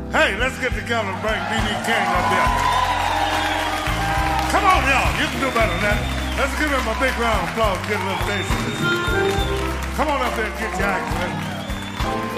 Hey, let's get together and bring B.B. King up here. Come on, y'all. You can do better than that. Let's give him a big round of applause. Get a little taste of this. Come on up there and get your act, man.